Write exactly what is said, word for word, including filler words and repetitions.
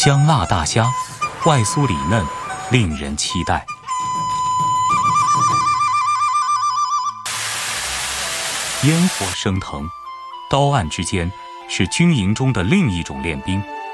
香辣大虾，外酥里嫩，令人期待。烟火升腾，刀案之间是军营中的另一种练兵。